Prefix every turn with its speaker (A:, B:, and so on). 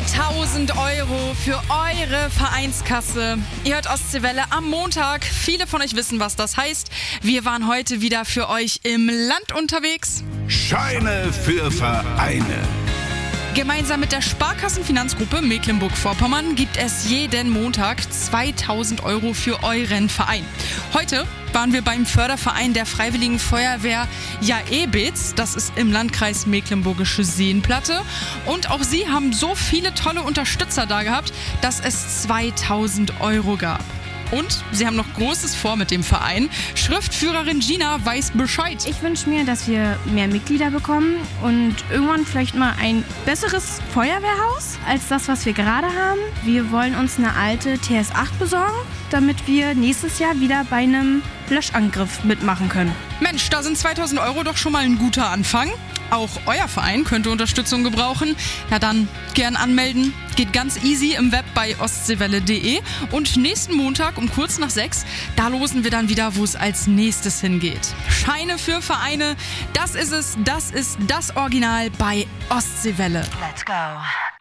A: 2000 Euro für eure Vereinskasse. Ihr hört Ostseewelle am Montag. Viele von euch wissen, was das heißt. Wir waren heute wieder für euch im Land unterwegs.
B: Scheine für Vereine.
A: Gemeinsam mit der Sparkassenfinanzgruppe Mecklenburg-Vorpommern gibt es jeden Montag 2000 Euro für euren Verein. Heute waren wir beim Förderverein der Freiwilligen Feuerwehr Jaebitz. Das ist im Landkreis Mecklenburgische Seenplatte. Und auch sie haben so viele tolle Unterstützer da gehabt, dass es 2000 Euro gab. Und sie haben noch Großes vor mit dem Verein. Schriftführerin Gina weiß Bescheid.
C: Ich wünsche mir, dass wir mehr Mitglieder bekommen und irgendwann vielleicht mal ein besseres Feuerwehrhaus als das, was wir gerade haben. Wir wollen uns eine alte TS8 besorgen, damit wir nächstes Jahr wieder bei einem Löschangriff mitmachen können.
A: Mensch, da sind 2000 Euro doch schon mal ein guter Anfang. Auch euer Verein könnte Unterstützung gebrauchen. Na dann, gern anmelden. Geht ganz easy im Web bei ostseewelle.de. Und nächsten Montag um kurz nach 6, da losen wir dann wieder, wo es als nächstes hingeht. Scheine für Vereine, das ist es, das ist das Original bei Ostseewelle.
D: Let's go.